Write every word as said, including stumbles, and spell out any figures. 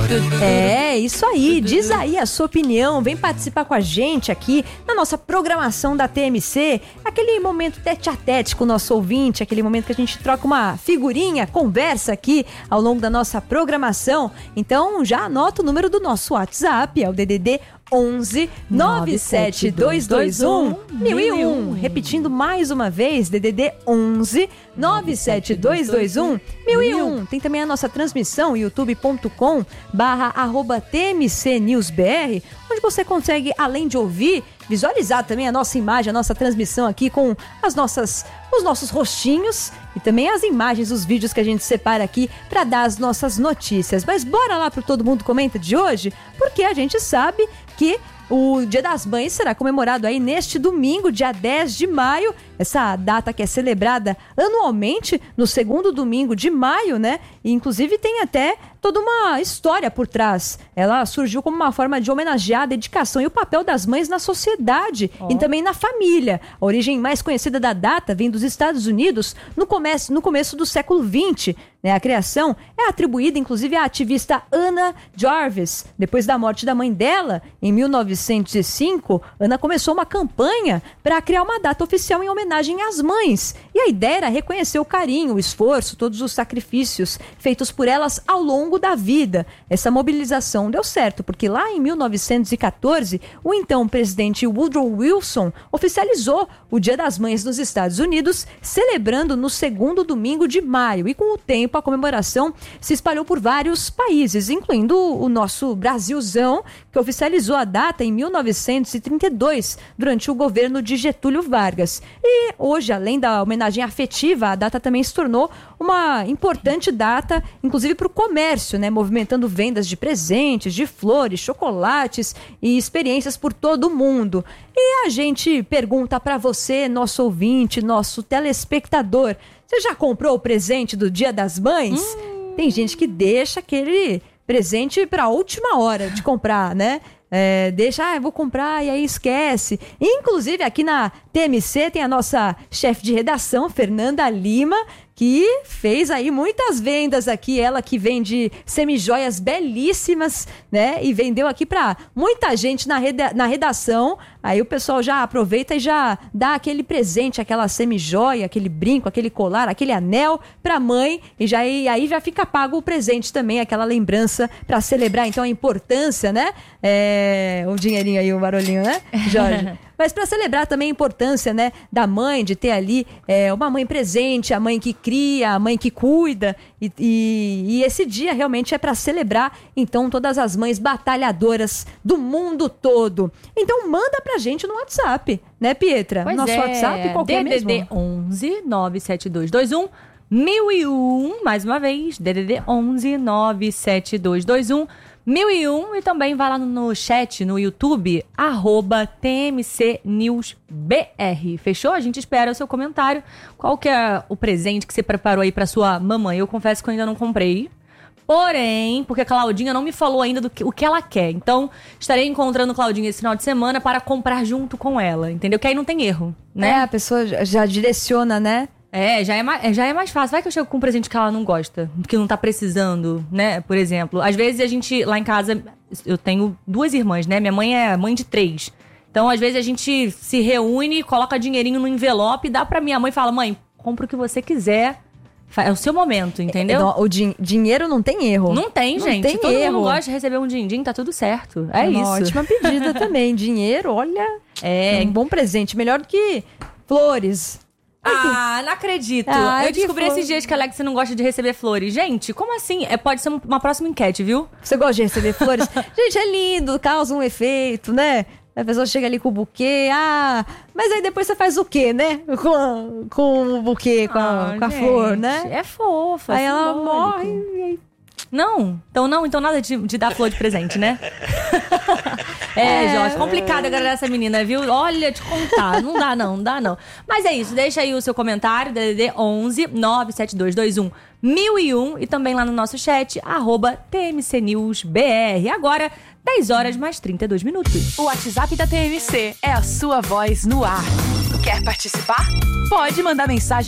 É, isso aí, diz aí a sua opinião, vem participar com a gente aqui na nossa programação da T M C, aquele momento tete a tete com o nosso ouvinte, aquele momento que a gente troca uma figurinha, conversa aqui ao longo da nossa programação. Então já anota o número do nosso WhatsApp, é o D D D onze nove sete dois dois um mil e um. Repetindo mais uma vez, D D D onze nove sete dois dois um mil e um. Tem também a nossa transmissão youtube ponto com barra arroba T M C News B R, onde você consegue, além de ouvir, visualizar também a nossa imagem, a nossa transmissão aqui com as nossas, os nossos rostinhos e também as imagens, os vídeos que a gente separa aqui para dar as nossas notícias. Mas bora lá pro Todo Mundo Comenta de hoje, porque a gente sabe que o Dia das Mães será comemorado aí neste domingo, dia dez de maio, essa data que é celebrada anualmente no segundo domingo de maio, né? E inclusive tem até toda uma história por trás. Ela surgiu como uma forma de homenagear a dedicação e o papel das mães na sociedade oh. e também na família. A origem mais conhecida da data vem dos Estados Unidos no começo, no começo do século vinte. Né? A criação é atribuída inclusive à ativista Anna Jarvis. Depois da morte da mãe dela, em mil novecentos e cinco, Anna começou uma campanha para criar uma data oficial em homenagem às mães. E a ideia era reconhecer o carinho, o esforço, todos os sacrifícios feitos por elas ao longo da vida. Essa mobilização deu certo, porque lá em mil novecentos e catorze, o então presidente Woodrow Wilson oficializou o Dia das Mães nos Estados Unidos, celebrando no segundo domingo de maio. E com o tempo, a comemoração se espalhou por vários países, incluindo o nosso Brasilzão, que oficializou a data em mil novecentos e trinta e dois, durante o governo de Getúlio Vargas. E hoje, além da homenagem afetiva, a data também se tornou uma importante data, inclusive para o comércio, né? Movimentando vendas de presentes, de flores, chocolates e experiências por todo o mundo. E a gente pergunta para você, nosso ouvinte, nosso telespectador, você já comprou o presente do Dia das Mães? Hum. Tem gente que deixa aquele presente para a última hora de comprar, né? É, deixa, ah, eu vou comprar e aí esquece. Inclusive aqui na T M C tem a nossa chefe de redação, Fernanda Lima, que fez aí muitas vendas aqui, ela que vende semijoias belíssimas, né? E vendeu aqui pra muita gente na, reda- na redação. Aí o pessoal já aproveita e já dá aquele presente, aquela semijoia, aquele brinco, aquele colar, aquele anel pra mãe. E, já, e aí já fica pago o presente também, aquela lembrança pra celebrar então a importância, né? É, o dinheirinho aí, o barulhinho, né, Jorge? Mas para celebrar também a importância, né, da mãe, de ter ali é, uma mãe presente, a mãe que cria, a mãe que cuida. E, e, e esse dia realmente é para celebrar, então, todas as mães batalhadoras do mundo todo. Então, manda pra gente no WhatsApp, né, Pietra? Pois Nosso é. WhatsApp, qual que é mesmo? D D D onze nove sete dois dois um mil e um, mais uma vez, D D D onze nove sete dois dois um mil e um, e também vai lá no, no chat, no YouTube, arroba T M C News B R. Fechou? A gente espera o seu comentário. Qual que é o presente que você preparou aí pra sua mamãe? Eu confesso que eu ainda não comprei. Porém, porque a Claudinha não me falou ainda do que, o que ela quer. Então, estarei encontrando a Claudinha esse final de semana para comprar junto com ela, entendeu? Que aí não tem erro, né? É, a pessoa já direciona, né? É, já é, mais, já é mais fácil. Vai que eu chego com um presente que ela não gosta, que não tá precisando, né? Por exemplo, às vezes a gente, lá em casa, eu tenho duas irmãs, né? Minha mãe é mãe de três. Então, às vezes a gente se reúne, coloca dinheirinho no envelope, dá pra minha mãe e fala, mãe, compra o que você quiser. É o seu momento, entendeu? É, o din- dinheiro não tem erro. Não tem, não gente. Tem Todo erro. mundo gosta de receber um din-din, tá tudo certo. É, é isso. Uma ótima pedida também. Dinheiro, olha, é um bom presente. Melhor do que flores. Ah, não acredito. Ah, eu descobri flor. esses dias que a Alex não gosta de receber flores. Gente, como assim? É, pode ser uma próxima enquete, viu? Você gosta de receber flores? Gente, é lindo, causa um efeito, né? A pessoa chega ali com o buquê, ah... Mas aí depois você faz o quê, né? Com, com o buquê, com, ah, a, com a gente, flor, né? É fofa, Aí ela simbólico. morre e aí... Não, então não, então nada de, de dar flor de presente, né? é, é, Jorge, complicado agora essa menina, viu? Olha, te contar, não dá não, não dá não. Mas é isso, deixa aí o seu comentário, D D D onze nove sete dois dois um mil e um, e também lá no nosso chat, arroba T M C News B R. Agora, dez horas mais trinta e dois minutos. O WhatsApp da T M C é a sua voz no ar. Quer participar? Pode mandar mensagem